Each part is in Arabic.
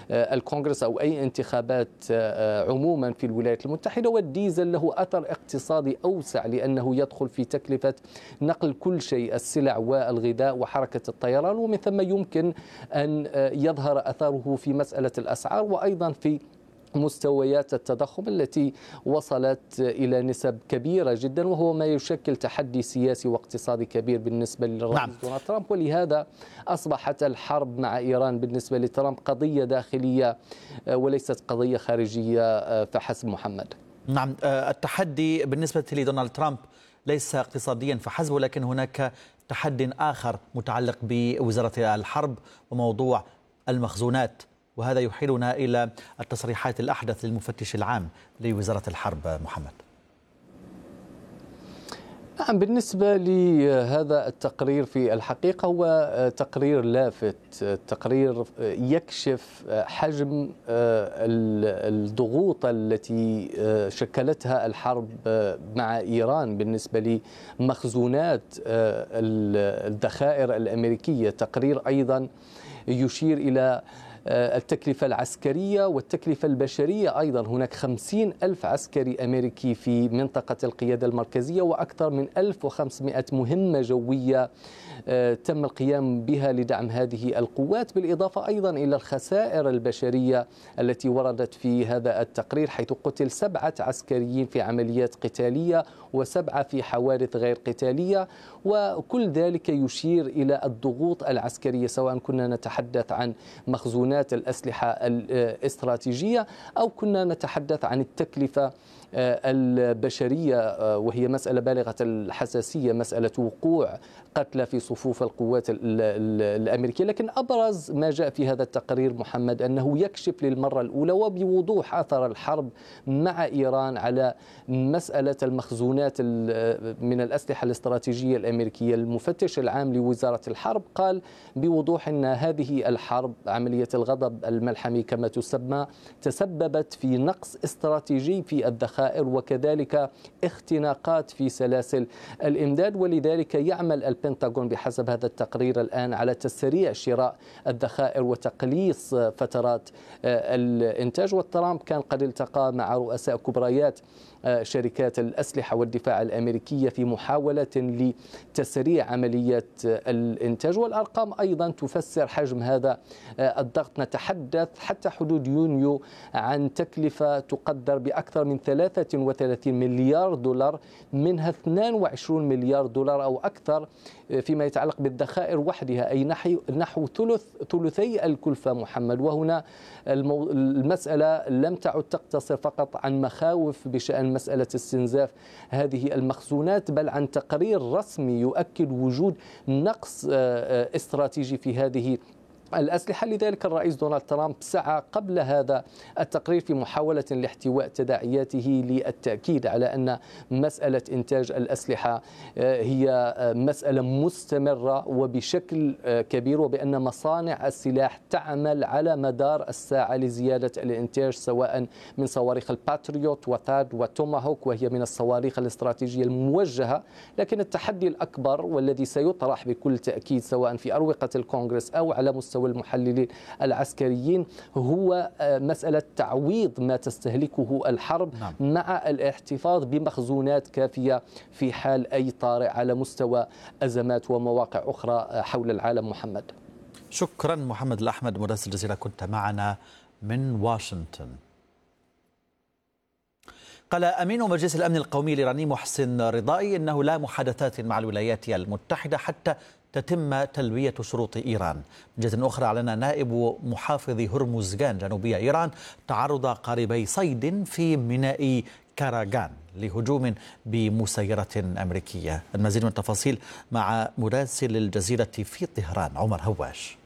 الكونغرس أو أي انتخابات عموما في الولايات المتحدة. والديزل له أثر اقتصادي أوسع لأنه يدخل في تكلفة نقل كل شيء، السلع والغذاء وحركة الطيران، ومن ثم يمكن أن يظهر أثره في مسألة الأسعار وأيضا في مستويات التضخم التي وصلت إلى نسب كبيرة جدا، وهو ما يشكل تحدي سياسي واقتصادي كبير بالنسبة للرئيس دونالد ترامب. ولهذا أصبحت الحرب مع إيران بالنسبة لترامب قضية داخلية وليست قضية خارجية فحسب. محمد. نعم، التحدي بالنسبة لدونالد ترامب ليس اقتصاديا فحسب، ولكن هناك تحدي آخر متعلق بوزارة الحرب وموضوع المخزونات، وهذا يحيلنا إلى التصريحات الأحدث للمفتش العام لوزارة الحرب. محمد. نعم، بالنسبة لهذا التقرير في الحقيقة هو تقرير لافت، تقرير يكشف حجم الضغوط التي شكلتها الحرب مع إيران بالنسبة لمخزونات الذخائر الأمريكية. تقرير أيضا يشير إلى التكلفة العسكرية والتكلفة البشرية أيضا. هناك 50,000 عسكري أمريكي في منطقة القيادة المركزية، وأكثر من 1500 مهمة جوية تم القيام بها لدعم هذه القوات، بالإضافة أيضا إلى الخسائر البشرية التي وردت في هذا التقرير، حيث قتل 7 عسكريين في عمليات قتالية و7 في حوادث غير قتالية. وكل ذلك يشير إلى الضغوط العسكرية، سواء كنا نتحدث عن مخزونات الأسلحة الاستراتيجية أو كنا نتحدث عن التكلفة البشرية، وهي مسألة بالغة الحساسية، مسألة وقوع قتلى في صفوف القوات الأمريكية. لكن أبرز ما جاء في هذا التقرير محمد أنه يكشف للمرة الأولى وبوضوح أثر الحرب مع إيران على مسألة المخزونات من الأسلحة الاستراتيجية الأمريكية. المفتش العام لوزارة الحرب قال بوضوح أن هذه الحرب، عملية الغضب الملحمي كما تسمى، تسببت في نقص استراتيجي في الذخائر وكذلك اختناقات في سلاسل الإمداد. ولذلك يعمل البنتاغون بحسب هذا التقرير الآن على تسريع شراء الذخائر وتقليص فترات الإنتاج. وترامب كان قد التقى مع رؤساء كبريات شركات الأسلحة والدفاع الأمريكية في محاولة لتسريع عملية الإنتاج. والأرقام أيضا تفسر حجم هذا الضغط. نتحدث حتى حدود يونيو عن تكلفة تقدر بأكثر من 33 مليار دولار، منها 22 مليار دولار أو أكثر فيما يتعلق بالذخائر وحدها، أي نحو ثلثي الكلفة محمد. وهنا المسألة لم تعد تقتصر فقط عن مخاوف بشأن مسألة استنزاف هذه المخزونات، بل عن تقرير رسمي يؤكد وجود نقص استراتيجي في هذه الأسلحة. لذلك الرئيس دونالد ترامب سعى قبل هذا التقرير في محاولة لاحتواء تداعياته للتأكيد على أن مسألة إنتاج الأسلحة هي مسألة مستمرة وبشكل كبير، وبأن مصانع السلاح تعمل على مدار الساعة لزيادة الإنتاج، سواء من صواريخ الباتريوت وثاد وتوماهوك، وهي من الصواريخ الاستراتيجية الموجهة. لكن التحدي الأكبر والذي سيطرح بكل تأكيد سواء في أروقة الكونغرس أو على مستوى المحللين العسكريين هو مسألة تعويض ما تستهلكه الحرب مع الاحتفاظ بمخزونات كافية في حال أي طارئ على مستوى أزمات ومواقع أخرى حول العالم. محمد. شكرا محمد الأحمد مراسل الجزيرة، كنت معنا من واشنطن. قال أمين مجلس الأمن القومي الإيراني محسن رضائي إنه لا محادثات مع الولايات المتحدة حتى تتم تلبية شروط إيران. من جهة أخرى أعلن نائب محافظ هرمزغان جنوبي إيران تعرض قاربي صيد في ميناء كاراغان لهجوم بمسيرة أمريكية. المزيد من التفاصيل مع مراسل الجزيرة في طهران عمر هواش.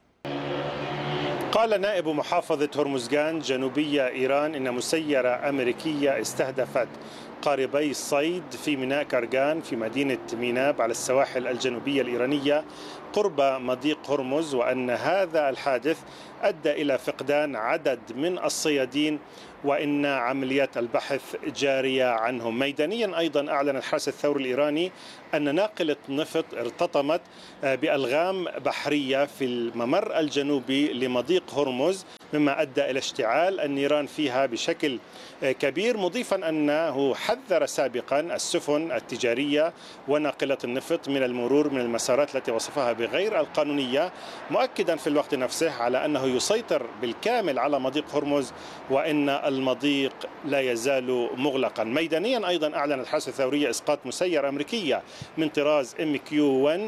قال نائب محافظة هرمزغان جنوبية إيران إن مسيرة أمريكية استهدفت قاربي الصيد في ميناء كارغان في مدينة ميناب على السواحل الجنوبية الإيرانية قرب مضيق هرمز، وأن هذا الحادث أدى إلى فقدان عدد من الصيادين وإن عمليات البحث جارية عنهم. ميدانيا أيضا أعلن الحرس الثوري الإيراني أن ناقلة نفط ارتطمت بألغام بحرية في الممر الجنوبي لمضيق هرمز، مما أدى إلى اشتعال النيران فيها بشكل كبير، مضيفا أنه حذر سابقا السفن التجارية وناقلة النفط من المرور من المسارات التي وصفها بغير القانونية، مؤكدا في الوقت نفسه على أنه يسيطر بالكامل على مضيق هرمز وإن المضيق لا يزال مغلقا. ميدانيا أيضا أعلن الحرس الثوري إسقاط مسيرة أمريكية من طراز MQ-1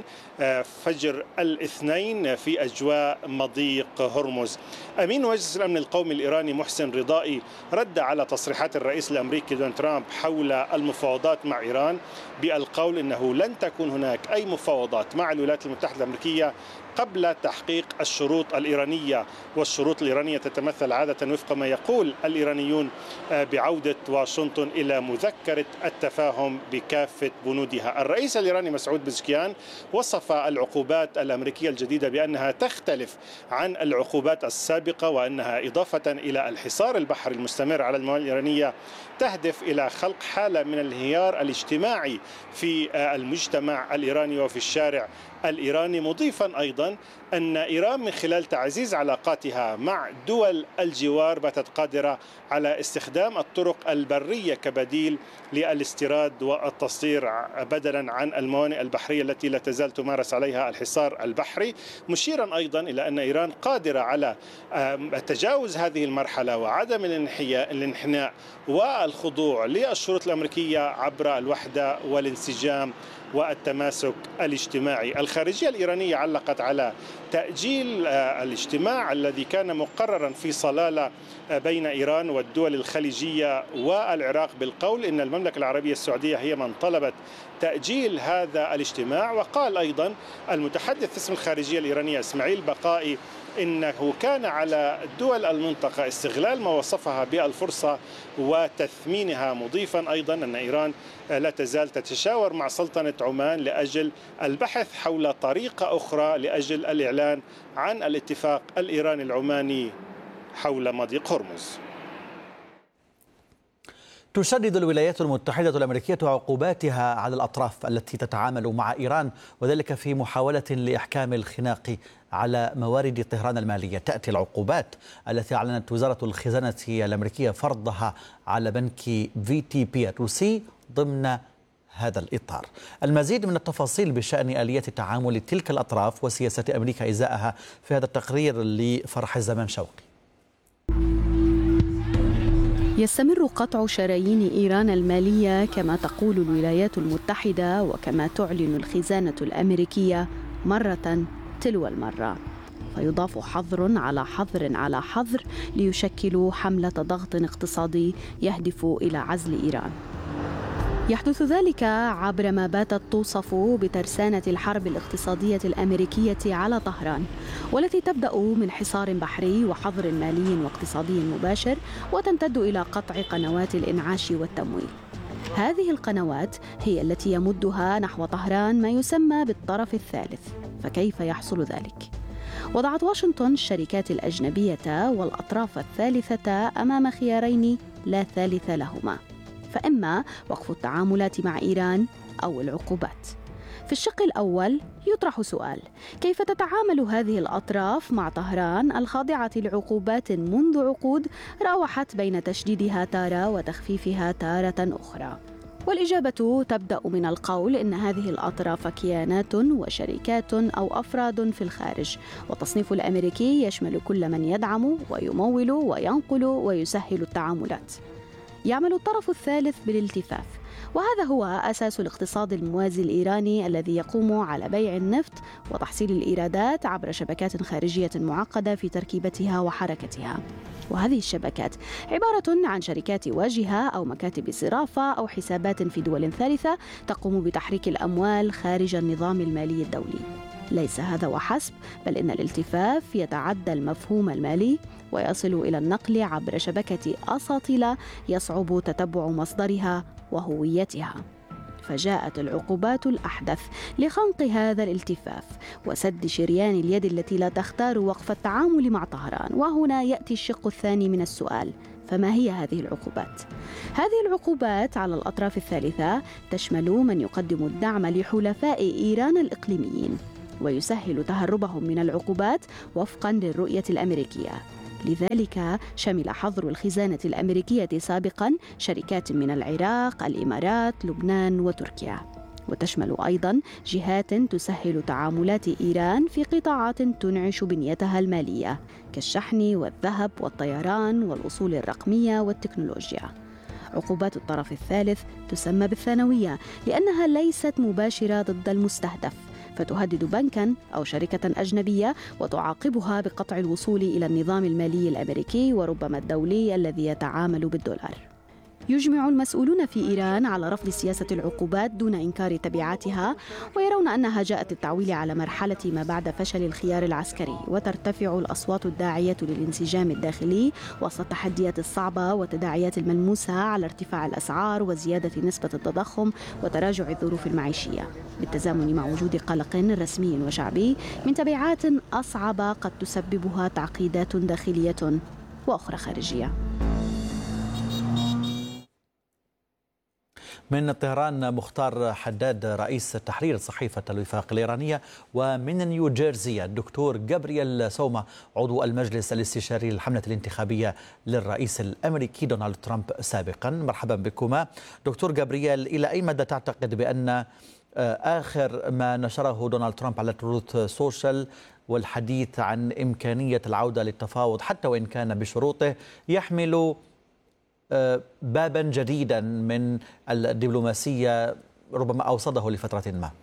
فجر الاثنين في أجواء مضيق هرمز. أمين مجلس الأمن القومي الإيراني محسن رضائي رد على تصريحات الرئيس الأمريكي دونالد ترامب حول المفاوضات مع إيران بالقول إنه لن تكون هناك أي مفاوضات مع الولايات المتحدة الأمريكية قبل تحقيق الشروط الإيرانية، والشروط الإيرانية تتمثل عادة وفق ما يقول الإيرانيون بعودة واشنطن إلى مذكرة التفاهم بكافة بنودها. الرئيس الإيراني مسعود بزكيان وصف العقوبات الأمريكية الجديدة بأنها تختلف عن العقوبات السابقة، وأنها إضافة إلى الحصار البحري المستمر على الموانئ الإيرانية تهدف إلى خلق حالة من الانهيار الاجتماعي في المجتمع الإيراني وفي الشارع الإيراني، مضيفا أيضا أن إيران من خلال تعزيز علاقاتها مع دول الجوار باتت قادرة على استخدام الطرق البرية كبديل للاستيراد والتصدير بدلا عن الموانئ البحرية التي لا تزال تمارس عليها الحصار البحري، مشيرا أيضا إلى أن إيران قادرة على تجاوز هذه المرحلة وعدم الانحناء والخضوع للشروط الأمريكية عبر الوحدة والانسجام والتماسك الاجتماعي. الخارجية الإيرانية علقت على تأجيل الاجتماع الذي كان مقررا في صلالة بين إيران والدول الخليجية والعراق بالقول إن المملكة العربية السعودية هي من طلبت تأجيل هذا الاجتماع. وقال أيضا المتحدث باسم الخارجية الإيرانية إسماعيل بقائي إنه كان على دول المنطقة استغلال ما وصفها بالفرصة وتثمينها، مضيفا أيضا أن إيران لا تزال تتشاور مع سلطنة عمان لأجل البحث حول طريقة أخرى لأجل الإعلان عن الاتفاق الإيراني العماني حول مضيق هرمز. تشدد الولايات المتحدة الأمريكية عقوباتها على الأطراف التي تتعامل مع إيران، وذلك في محاولة لإحكام الخناق على موارد طهران المالية. تأتي العقوبات التي أعلنت وزارة الخزانة الأمريكية فرضها على بنك VTB الروسي ضمن هذا الإطار. المزيد من التفاصيل بشأن آلية تعامل تلك الأطراف وسياسة أمريكا إزاءها في هذا التقرير لفرح الزمان شوقي. يستمر قطع شرايين إيران المالية كما تقول الولايات المتحدة وكما تعلن الخزانة الأمريكية مرة تلو المرة، فيضاف حظر على حظر على حظر ليشكلوا حملة ضغط اقتصادي يهدف إلى عزل إيران. يحدث ذلك عبر ما باتت توصف بترسانة الحرب الاقتصادية الأمريكية على طهران، والتي تبدأ من حصار بحري وحظر مالي واقتصادي مباشر وتمتد إلى قطع قنوات الإنعاش والتمويل. هذه القنوات هي التي يمدها نحو طهران ما يسمى بالطرف الثالث. فكيف يحصل ذلك؟ وضعت واشنطن الشركات الأجنبية والأطراف الثالثة أمام خيارين لا ثالث لهما، فإما وقف التعاملات مع إيران أو العقوبات. في الشق الأول يطرح سؤال: كيف تتعامل هذه الأطراف مع طهران الخاضعة لعقوبات منذ عقود راوحت بين تشديدها تارة وتخفيفها تارة أخرى؟ والإجابة تبدأ من القول إن هذه الأطراف كيانات وشركات أو أفراد في الخارج، والتصنيف الأمريكي يشمل كل من يدعم ويمول وينقل ويسهل التعاملات. يعمل الطرف الثالث بالالتفاف، وهذا هو أساس الاقتصاد الموازي الإيراني الذي يقوم على بيع النفط وتحصيل الإيرادات عبر شبكات خارجية معقدة في تركيبتها وحركتها. وهذه الشبكات عبارة عن شركات واجهة أو مكاتب صرافة أو حسابات في دول ثالثة تقوم بتحريك الأموال خارج النظام المالي الدولي. ليس هذا وحسب، بل إن الالتفاف يتعدى المفهوم المالي ويصل إلى النقل عبر شبكة أساطيل يصعب تتبع مصدرها وهويتها. فجاءت العقوبات الأحدث لخنق هذا الالتفاف وسد شريان اليد التي لا تختار وقف التعامل مع طهران. وهنا يأتي الشق الثاني من السؤال: فما هي هذه العقوبات؟ هذه العقوبات على الأطراف الثالثة تشمل من يقدم الدعم لحلفاء إيران الإقليميين ويسهل تهربهم من العقوبات وفقاً للرؤية الأمريكية. لذلك شمل حظر الخزانة الأمريكية سابقاً شركات من العراق، الإمارات، لبنان وتركيا، وتشمل أيضاً جهات تسهل تعاملات إيران في قطاعات تنعش بنيتها المالية كالشحن والذهب والطيران والأصول الرقمية والتكنولوجيا. عقوبات الطرف الثالث تسمى بالثانوية لأنها ليست مباشرة ضد المستهدف، فتهدد بنكاً أو شركة أجنبية وتعاقبها بقطع الوصول إلى النظام المالي الأمريكي وربما الدولي الذي يتعامل بالدولار. يجمع المسؤولون في إيران على رفض سياسة العقوبات دون إنكار تبعاتها، ويرون أنها جاءت للتعويل على مرحلة ما بعد فشل الخيار العسكري، وترتفع الأصوات الداعية للانسجام الداخلي وسط التحديات الصعبة والتداعيات الملموسة على ارتفاع الأسعار وزيادة نسبة التضخم وتراجع الظروف المعيشية، بالتزامن مع وجود قلق رسمي وشعبي من تبعات أصعب قد تسببها تعقيدات داخلية وأخرى خارجية. من طهران مختار حداد رئيس تحرير صحيفة الوفاق الإيرانية، ومن نيوجيرسي الدكتور جابرييل سوما عضو المجلس الاستشاري للحملة الانتخابية للرئيس الأمريكي دونالد ترامب سابقا. مرحبا بكما. دكتور جابرييل، إلى أي مدى تعتقد بأن آخر ما نشره دونالد ترامب على تروث سوشيال والحديث عن إمكانية العودة للتفاوض حتى وإن كان بشروطه يحمل بابا جديدا من الدبلوماسية ربما أوصده لفترة ما؟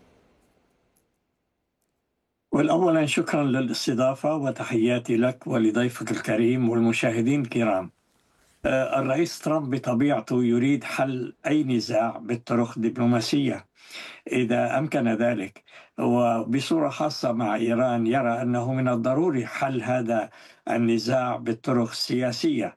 والأولا شكرا للاستضافة وتحياتي لك ولضيفك الكريم والمشاهدين الكرام. الرئيس ترامب بطبيعته يريد حل أي نزاع بالطرق الدبلوماسية إذا أمكن ذلك، وبصورة خاصة مع إيران يرى أنه من الضروري حل هذا النزاع بالطرق السياسية.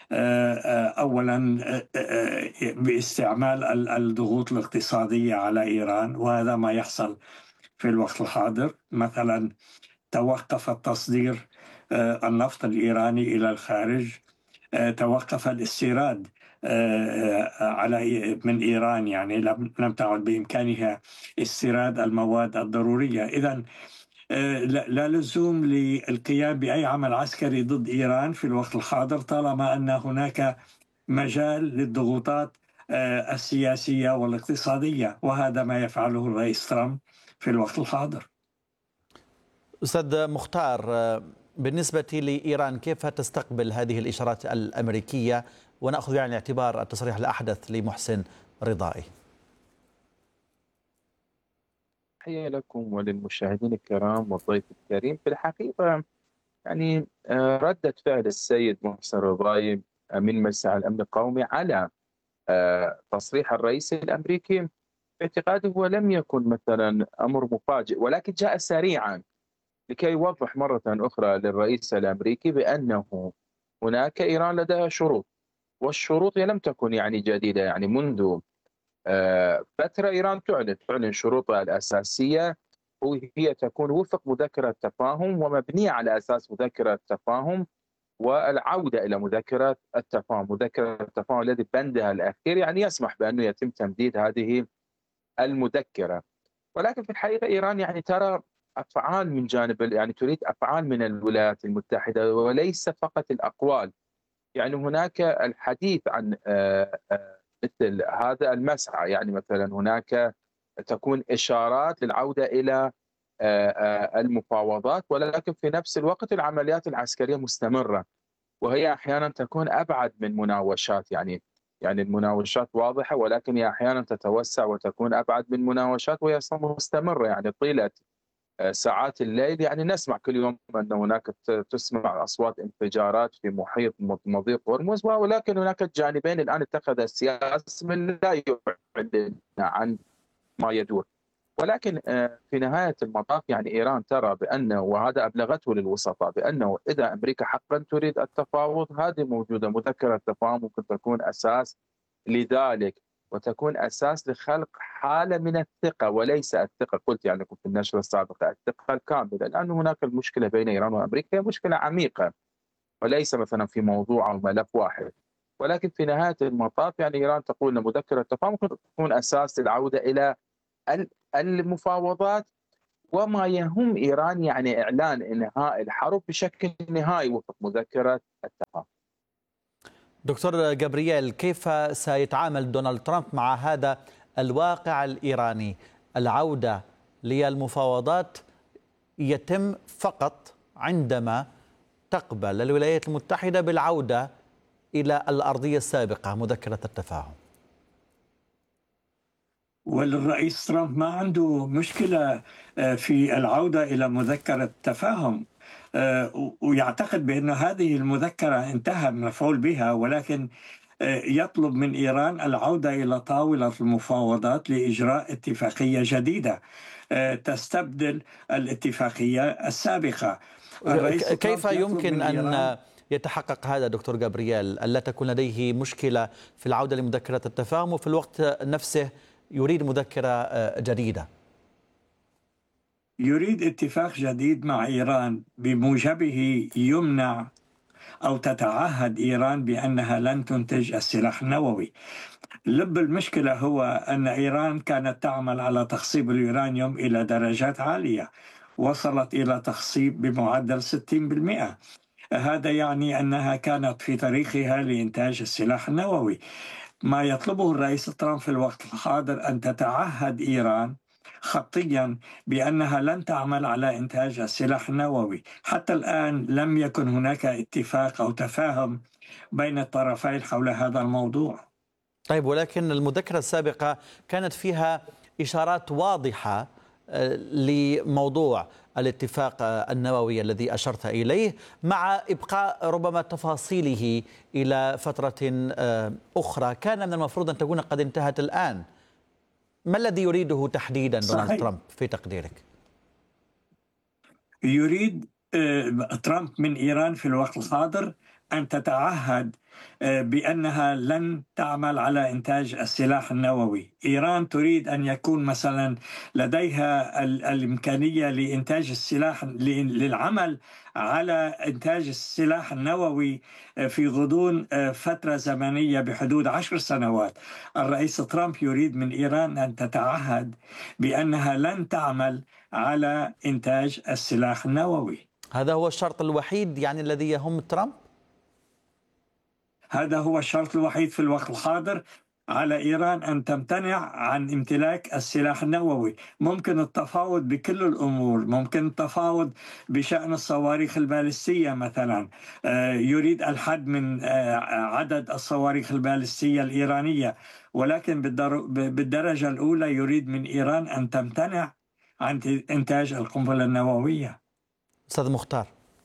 أولا باستعمال الضغوط الاقتصادية على إيران، وهذا ما يحصل في الوقت الحاضر. مثلا توقف التصدير النفط الإيراني إلى الخارج، توقف الاستيراد من إيران، يعني لم تعد بإمكانها استيراد المواد الضرورية. إذن لا لزوم للقيام بأي عمل عسكري ضد إيران في الوقت الحاضر طالما أن هناك مجال للضغوطات السياسية والاقتصادية، وهذا ما يفعله الرئيس ترامب في الوقت الحاضر. أستاذ مختار، بالنسبة لإيران كيف تستقبل هذه الإشارات الأمريكية، ونأخذ بعين الاعتبار التصريح الأحدث لمحسن رضائي؟ تحية لكم وللمشاهدين الكرام والضيف الكريم. في الحقيقة يعني ردة فعل السيد محسن رضائي من مجلس الأمن القومي على تصريح الرئيس الأمريكي باعتقادي هو لم يكن مثلا أمر مفاجئ، ولكن جاء سريعا لكي يوضح مرة أخرى للرئيس الأمريكي بأنه هناك إيران لديها شروط، والشروط لم تكن يعني جديدة، يعني منذ فترة إيران تعلن شروطها الأساسية، وهي تكون وفق مذكرة تفاهم ومبنية على أساس مذكرة التفاهم والعودة إلى مذكرة التفاهم. مذكرة التفاهم الذي بندها الأخير يعني يسمح بأنه يتم تمديد هذه المذكرة. ولكن في الحقيقة إيران يعني ترى أفعال من جانب، يعني تريد أفعال من الولايات المتحدة وليس فقط الأقوال. يعني هناك الحديث عن مثل هذا المسعى، يعني مثلا هناك تكون إشارات للعودة إلى المفاوضات، ولكن في نفس الوقت العمليات العسكرية مستمرة، وهي أحيانا تكون أبعد من مناوشات. يعني المناوشات واضحة، ولكن هي أحيانا تتوسع وتكون أبعد من مناوشات وهي مستمرة، يعني طيلة ساعات الليل. يعني نسمع كل يوم أن هناك تسمع أصوات انفجارات في محيط مضيق هرمز، ولكن هناك الجانبين الآن اتخذ السياسة من لا يعلن عن ما يدور. ولكن في نهاية المطاف يعني إيران ترى بأنه، وهذا أبلغته للوسطاء، بأنه إذا أمريكا حقا تريد التفاوض هذه موجودة، مذكرة التفاهم ممكن تكون أساس لذلك. وتكون أساس لخلق حالة من الثقة، وليس الثقة قلت يعني في النشرة السابقة الثقة الكاملة، لأن هناك المشكلة بين إيران وأمريكا هي مشكلة عميقة وليس مثلا في موضوع أو ملف واحد. ولكن في نهاية المطاف يعني إيران تقول أن مذكرة التفاهم ممكن تكون أساس للعودة إلى المفاوضات، وما يهم إيران يعني إعلان إنهاء الحرب بشكل نهائي وفق مذكرة التفاهم. دكتور جابرييل، كيف سيتعامل دونالد ترامب مع هذا الواقع الإيراني؟ العودة للمفاوضات يتم فقط عندما تقبل الولايات المتحدة بالعودة إلى الأرضية السابقة مذكرة التفاهم. والرئيس ترامب ما عنده مشكلة في العودة إلى مذكرة التفاهم، ويعتقد بأن هذه المذكرة انتهى المفعول بها، ولكن يطلب من إيران العودة إلى طاولة المفاوضات لإجراء اتفاقية جديدة تستبدل الاتفاقية السابقة. كيف يمكن أن يتحقق هذا دكتور جابرييل؟ ألا تكون لديه مشكلة في العودة لمذكرة التفاهم وفي الوقت نفسه يريد مذكرة جديدة؟ يريد اتفاق جديد مع إيران بموجبه يمنع أو تتعهد إيران بأنها لن تنتج السلاح النووي. لب المشكلة هو أن إيران كانت تعمل على تخصيب اليورانيوم إلى درجات عالية، وصلت إلى تخصيب بمعدل 60%. هذا يعني أنها كانت في طريقها لإنتاج السلاح النووي. ما يطلبه الرئيس ترامب في الوقت الحاضر أن تتعهد إيران خطيا بأنها لن تعمل على إنتاج السلاح النووي. حتى الآن لم يكن هناك اتفاق أو تفاهم بين الطرفين حول هذا الموضوع. طيب، ولكن المذكرة السابقة كانت فيها إشارات واضحة لموضوع الاتفاق النووي الذي أشرت إليه، مع إبقاء ربما تفاصيله إلى فترة أخرى كان من المفروض أن تكون قد انتهت الآن. ما الذي يريده تحديدا دونالد ترامب في تقديرك؟ يريد ترامب من إيران في الوقت الحاضر أن تتعهد بأنها لن تعمل على إنتاج السلاح النووي. إيران تريد أن يكون مثلا لديها الإمكانية لإنتاج السلاح، للعمل على إنتاج السلاح النووي في غضون فترة زمنية بحدود 10 سنوات. الرئيس ترامب يريد من إيران أن تتعهد بأنها لن تعمل على إنتاج السلاح النووي. هذا هو الشرط الوحيد يعني الذي يهم ترامب؟ هذا هو الشرط الوحيد في الوقت الحاضر على إيران، أن تمتنع عن امتلاك السلاح النووي. ممكن التفاوض بكل الأمور، ممكن التفاوض بشأن الصواريخ البالستية مثلا. يريد الحد من عدد الصواريخ البالستية الإيرانية، ولكن بالدرجة الأولى يريد من إيران أن تمتنع عن إنتاج القنبلة النووية. أستاذ مختار،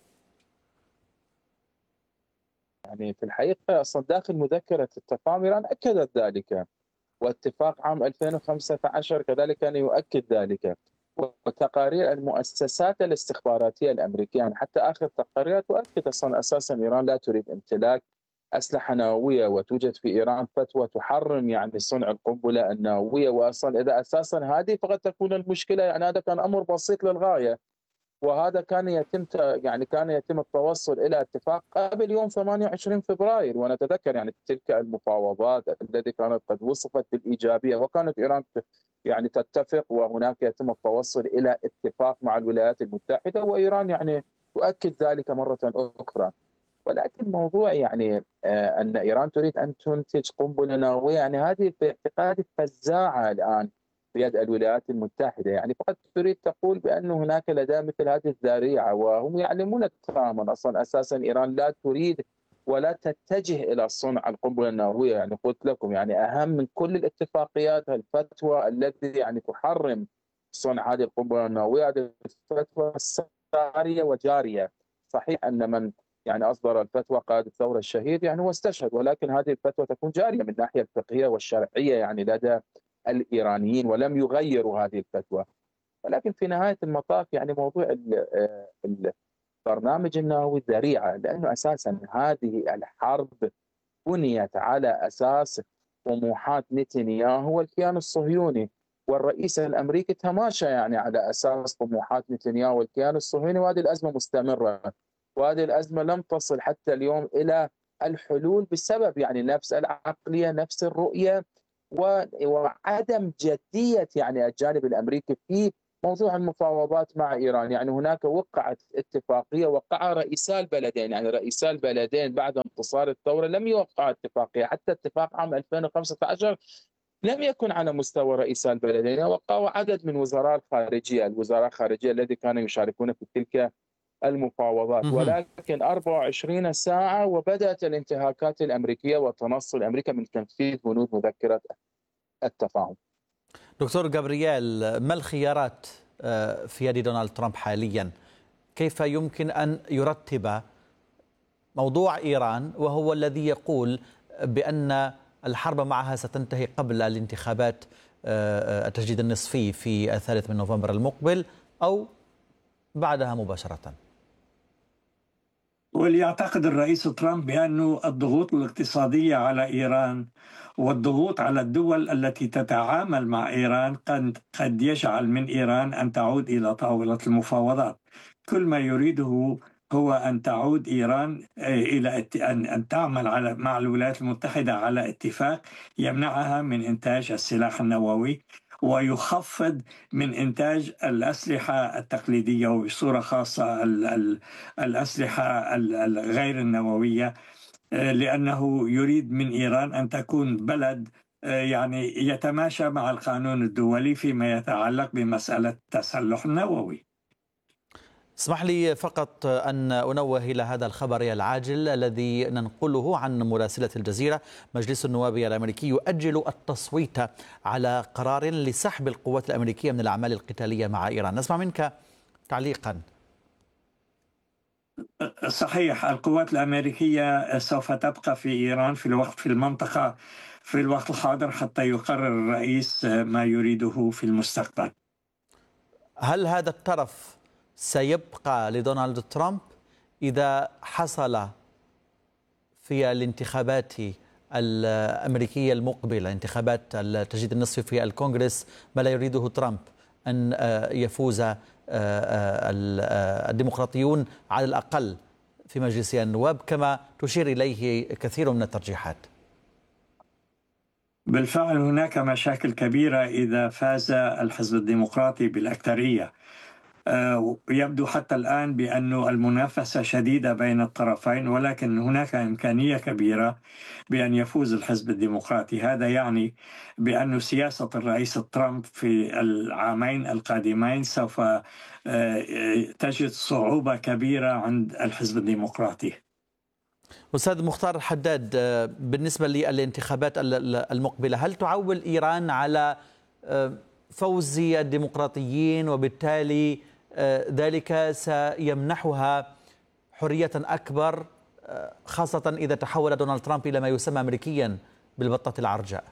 يعني في الحقيقة أصلا داخل مذكرة التفاهم إيران أكدت ذلك، واتفاق عام 2015 كذلك كان يؤكد ذلك، وتقارير المؤسسات الاستخباراتية الأمريكية يعني حتى آخر تقارير تؤكد أصلا أساسا إيران لا تريد امتلاك أسلحة نووية، وتوجد في إيران فتوى تحرم يعني صنع القنبلة النووية. وأصلا إذا أساسا هذه فقد تكون المشكلة، يعني هذا كان أمر بسيط للغاية، وهذا كان يتم التوصل إلى اتفاق قبل يوم 28 فبراير. ونتذكر يعني تلك المفاوضات التي كانت قد وصفت بالإيجابية، وكانت إيران يعني تتفق، وهناك يتم التوصل إلى اتفاق مع الولايات المتحدة، وإيران يعني تؤكد ذلك مرة أخرى. ولكن موضوع يعني أن إيران تريد أن تنتج قنبلة نووية، يعني هذه باعتقادي فزاعة الآن بيد الولايات المتحدة. يعني فقط تريد تقول بأن هناك لدى مثل هذه الذريعة، وهم يعلمون تماما أصلا أساسا إيران لا تريد ولا تتجه إلى صنع القنبلة النووية. يعني قلت لكم يعني أهم من كل الاتفاقيات الفتوى التي يعني تحرم صنع هذه القنبلة النووية، هذه الفتوى سارية وجارية. صحيح أن من يعني أصدر الفتوى قائد الثورة الشهيد يعني هو استشهد، ولكن هذه الفتوى تكون جارية من الناحية الفقهية والشرعية يعني لدى الإيرانيين، ولم يغيروا هذه الفتوى. ولكن في نهاية المطاف يعني موضوع البرنامج النووي ذريعة، لأنه أساسا هذه الحرب بنيت على أساس طموحات نتنياهو والكيان الصهيوني، والرئيس الامريكي تماشى يعني على اساس طموحات نتنياهو والكيان الصهيوني، وهذه الازمه مستمره، وهذه الازمه لم تصل حتى اليوم الى الحلول بسبب يعني نفس العقليه، نفس الرؤيه، وعدم جديه يعني الجانب الامريكي في موضوع المفاوضات مع ايران. يعني هناك وقعت اتفاقيه وقعها رئيسا البلدين، يعني رئيسا البلدين بعد انتصار الثوره لم يوقعوا اتفاقيه، حتى اتفاق عام 2015 لم يكن على مستوى رئيسا البلدين، وقعوا عدد من وزراء الخارجيه الذي كانوا يشاركون في تلك المفاوضات، ولكن 24 ساعه وبدات الانتهاكات الامريكيه وتنصل امريكا من تنفيذ بنود مذكره التفاهم. دكتور جابرييل، ما الخيارات في يد دونالد ترامب حاليا؟ كيف يمكن أن يرتب موضوع إيران وهو الذي يقول بأن الحرب معها ستنتهي قبل الانتخابات التجديد النصفي في 3 نوفمبر المقبل أو بعدها مباشرة؟ وليعتقد الرئيس ترامب بأن الضغوط الاقتصادية على إيران والضغوط على الدول التي تتعامل مع إيران قد يجعل من إيران أن تعود إلى طاولة المفاوضات. كل ما يريده هو أن تعود إيران إلى أن تعمل مع الولايات المتحدة على اتفاق يمنعها من إنتاج السلاح النووي ويخفض من إنتاج الأسلحة التقليدية، وبصورة خاصة الأسلحة الغير النووية، لأنه يريد من إيران أن تكون بلد يعني يتماشى مع القانون الدولي فيما يتعلق بمسألة التسلح النووي. اسمح لي فقط أن أنوه إلى هذا الخبر العاجل الذي ننقله عن مراسلة الجزيرة. مجلس النواب الأمريكي يؤجل التصويت على قرار لسحب القوات الأمريكية من الأعمال القتالية مع إيران. نسمع منك تعليقا. صحيح، القوات الأمريكية سوف تبقى في إيران في المنطقة في الوقت الحاضر حتى يقرر الرئيس ما يريده في المستقبل. هل هذا الطرف سيبقى لدونالد ترامب إذا حصل في الانتخابات الأمريكية المقبلة، انتخابات التجديد النصفي في الكونغرس، ما لا يريده ترامب أن يفوز الديمقراطيون على الأقل في مجلس النواب كما تشير إليه كثير من الترجيحات؟ بالفعل هناك مشاكل كبيرة إذا فاز الحزب الديمقراطي بالأكثرية. يبدو حتى الآن بأن المنافسة شديدة بين الطرفين، ولكن هناك إمكانية كبيرة بأن يفوز الحزب الديمقراطي. هذا يعني بأن سياسة الرئيس ترامب في العامين القادمين سوف تجد صعوبة كبيرة عند الحزب الديمقراطي. أستاذ مختار الحداد، بالنسبة للانتخابات المقبلة، هل تعول إيران على فوز الديمقراطيين وبالتالي ذلك سيمنحها حرية أكبر، خاصة إذا تحول دونالد ترامب إلى ما يسمى أمريكيا بالبطة العرجاء؟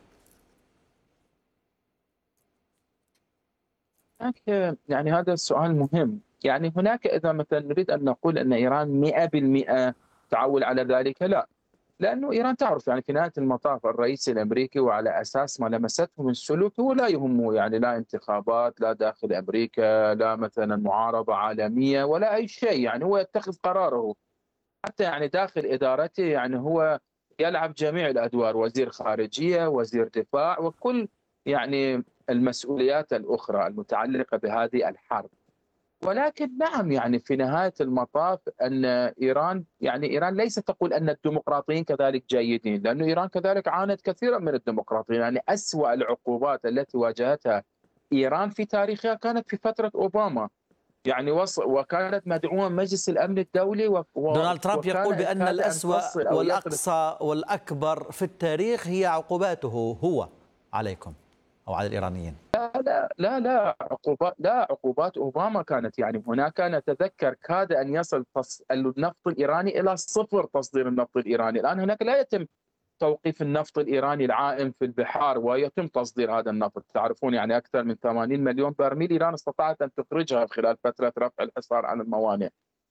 يعني هذا السؤال مهم. يعني هناك إذا مثلا نريد أن نقول أن إيران 100% تعول على ذلك، لا، لأنه إيران تعرف يعني في نهاية المطاف الرئيس الأمريكي وعلى أساس ما لمسته من سلوك هو لا يهمه يعني لا انتخابات، لا داخل أمريكا، لا مثلا معارضة عالمية ولا أي شيء. يعني هو يتخذ قراره حتى يعني داخل إدارته، يعني هو يلعب جميع الأدوار، وزير خارجية، وزير دفاع، وكل يعني المسؤوليات الأخرى المتعلقة بهذه الحرب. ولكن نعم، يعني في نهاية المطاف أن إيران ليست تقول أن الديمقراطيين كذلك جيدين، لأن إيران كذلك عانت كثيرا من الديمقراطيين. يعني أسوأ العقوبات التي واجهتها إيران في تاريخها كانت في فترة أوباما، يعني وكانت مدعومة مجلس الأمن الدولي دونالد ترامب يقول بأن الأسوأ والأقصى والأكبر في التاريخ هي عقوباته هو عليكم أو على الإيرانيين. لا عقوبات أوباما كانت يعني هناك، نتذكر كاد أن يصل النفط الإيراني إلى 0 تصدير النفط الإيراني. الآن هناك لا يتم توقيف النفط الإيراني العائم في البحار ويتم تصدير هذا النفط. تعرفون يعني أكثر من 80 مليون برميل إيران استطاعت أن تخرجها خلال فترة رفع الحصار عن الموانئ.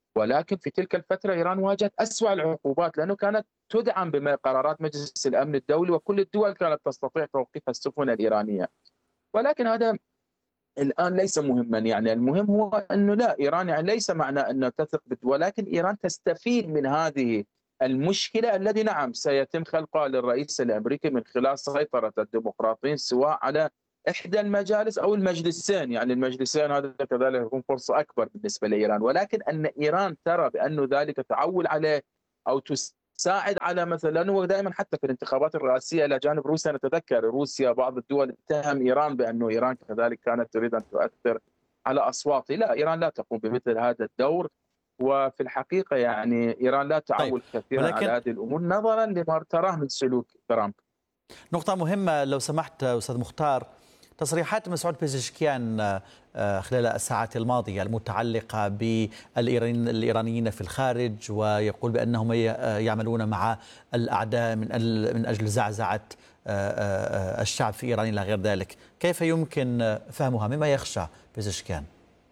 ولكن في تلك الفترة إيران واجهت أسوأ العقوبات، لأنه كانت تدعم بقرارات مجلس الأمن الدولي، وكل الدول كانت تستطيع توقيف السفن الإيرانية. ولكن هذا الآن ليس مهما، يعني المهم هو أنه لا، إيران يعني ليس معنى أن تثق ولكن إيران تستفيد من هذه المشكلة الذي نعم سيتم خلقها للرئيس الأمريكي من خلال سيطرة الديمقراطيين سواء على إحدى المجالس أو المجلسين. يعني المجلسين هذا كذلك يكون فرصة أكبر بالنسبة لإيران، ولكن أن إيران ترى بأنه ذلك تعول عليه أو تساعد على مثلا، ودائما حتى في الانتخابات الرئاسية إلى جانب روسيا، نتذكر روسيا بعض الدول اتهم إيران بأنه إيران كذلك كانت تريد أن تؤثر على أصوات. لا، إيران لا تقوم بمثل هذا الدور، وفي الحقيقة يعني إيران لا تعول كثيرا على هذه الأمور نظرا لما تراه من سلوك ترامب. نقطة مهمة لو سمحت أستاذ مختار، تصريحات مسعود بيزشكيان خلال الساعات الماضية المتعلقة بالإيرانيين في الخارج، ويقول بأنهم يعملون مع الأعداء من أجل زعزعة الشعب في إيران إلى غير ذلك، كيف يمكن فهمها؟ مما يخشى بيزشكيان؟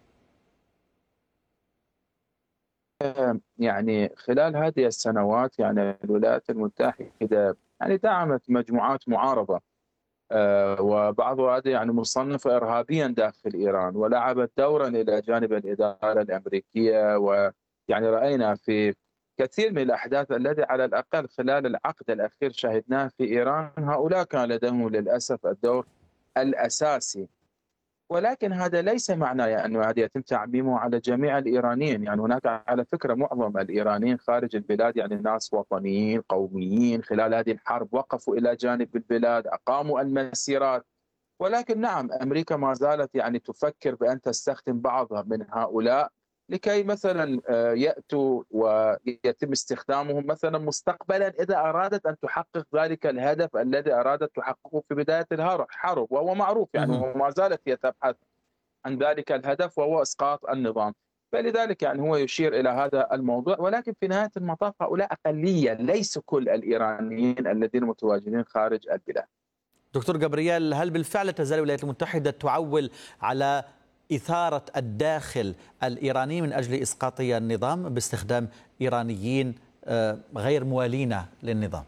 يعني خلال هذه السنوات يعني الولايات المتحدة يعني دعمت مجموعات معارضة، وبعضها هذا يعني مصنف إرهابيا داخل إيران، ولعبت دورا إلى جانب الإدارة الأمريكية. ويعني رأينا في كثير من الأحداث التي على الأقل خلال العقد الأخير شاهدناه في إيران، هؤلاء كان لديهم للأسف الدور الأساسي. ولكن هذا ليس معناه أنه هذا يتم تعميمه على جميع الإيرانيين. يعني هناك على فكرة معظم الإيرانيين خارج البلاد يعني ناس وطنيين قوميين، خلال هذه الحرب وقفوا إلى جانب البلاد، أقاموا المسيرات. ولكن نعم أمريكا ما زالت يعني تفكر بأن تستخدم بعضها من هؤلاء لكي مثلا يأتوا ويتم استخدامهم مثلا مستقبلا إذا أرادت أن تحقق ذلك الهدف الذي أرادت تحققه في بداية الحرب، وهو معروف يعني وما زالت هي تبحث عن ذلك الهدف وهو إسقاط النظام. فلذلك يعني هو يشير إلى هذا الموضوع. ولكن في نهاية المطاف هؤلاء أقلية، ليس كل الإيرانيين الذين متواجدين خارج البلاد. دكتور جابرييل، هل بالفعل تزال الولايات المتحدة تعول على إثارة الداخل الإيراني من أجل إسقاط النظام باستخدام إيرانيين غير موالين للنظام؟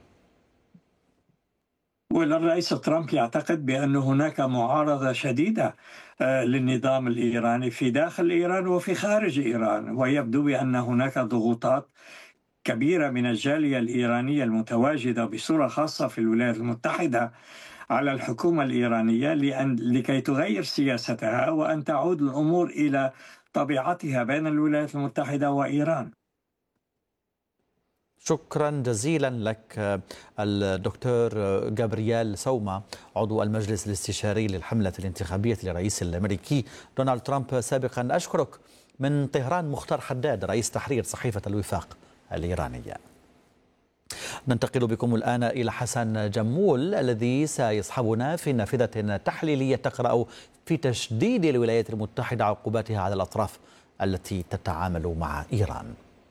والرئيس ترامب يعتقد بأن هناك معارضة شديدة للنظام الإيراني في داخل إيران وفي خارج إيران، ويبدو بأن هناك ضغوطات كبيرة من الجالية الإيرانية المتواجدة بصورة خاصة في الولايات المتحدة على الحكومة الإيرانية لكي تغير سياستها وأن تعود الأمور إلى طبيعتها بين الولايات المتحدة وإيران. شكرا جزيلا لك الدكتور جابرييل سوما، عضو المجلس الاستشاري للحملة الانتخابية للرئيس الأمريكي دونالد ترامب سابقا. أشكرك. من طهران مختار حداد، رئيس تحرير صحيفة الوفاق الإيرانية. ننتقل بكم الآن إلى حسن جمول الذي سيصحبنا في نافذة تحليلية تقرأ في تشديد الولايات المتحدة عقوباتها على الأطراف التي تتعامل مع إيران.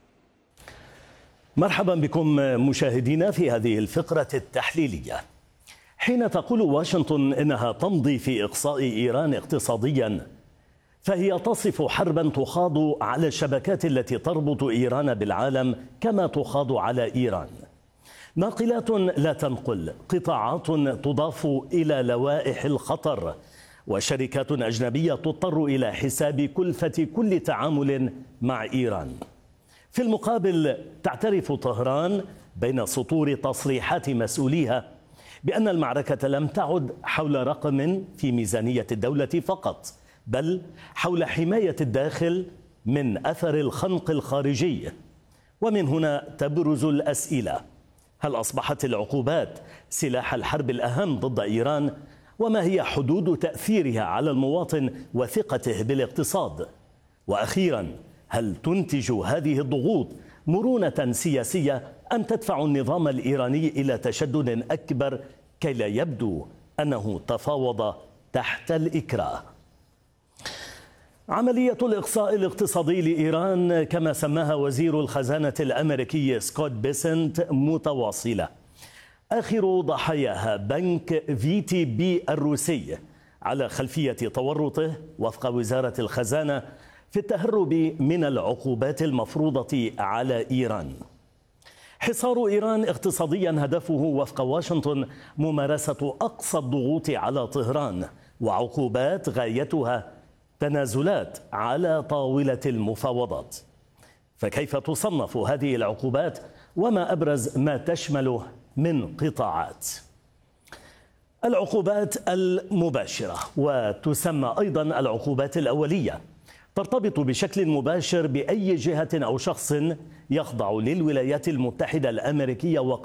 مرحبا بكم مشاهدينا في هذه الفقرة التحليلية. حين تقول واشنطن إنها تمضي في إقصاء إيران اقتصاديا، فهي تصف حربا تخاض على الشبكات التي تربط إيران بالعالم كما تخاض على إيران. ناقلات لا تنقل، قطاعات تضاف إلى لوائح الخطر، وشركات أجنبية تضطر إلى حساب كلفة كل تعامل مع إيران. في المقابل تعترف طهران بين سطور تصريحات مسؤوليها بأن المعركة لم تعد حول رقم في ميزانية الدولة فقط، بل حول حماية الداخل من أثر الخنق الخارجي. ومن هنا تبرز الأسئلة: هل أصبحت العقوبات سلاح الحرب الأهم ضد إيران؟ وما هي حدود تأثيرها على المواطن وثقته بالاقتصاد؟ وأخيرا، هل تنتج هذه الضغوط مرونة سياسية أم تدفع النظام الإيراني إلى تشدد أكبر كي لا يبدو أنه تفاوض تحت الإكراه؟ عملية الإقصاء الاقتصادي لإيران كما سماها وزير الخزانة الأمريكي سكوت بيسنت متواصلة. آخر ضحاياها بنك VTB الروسي على خلفية تورطه وفق وزارة الخزانة في التهرب من العقوبات المفروضة على إيران. حصار إيران اقتصاديا هدفه وفق واشنطن ممارسة أقصى الضغوط على طهران، وعقوبات غايتها تنازلات على طاولة المفاوضات. فكيف تصنف هذه العقوبات وما أبرز ما تشمله من قطاعات؟ العقوبات المباشرة، وتسمى أيضا العقوبات الأولية، ترتبط بشكل مباشر بأي جهة أو شخص يخضع للولايات المتحدة الأمريكية